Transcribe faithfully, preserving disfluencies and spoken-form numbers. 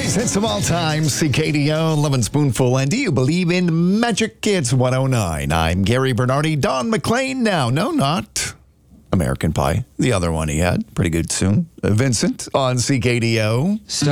Greatest hits of all time, C K D O, Lemon Spoonful, and do you believe in Magic Kids one oh nine? I'm Gary Bernardi, Don McLean now. No, not American Pie. The other one he had. Pretty good soon. Vincent on C K D O.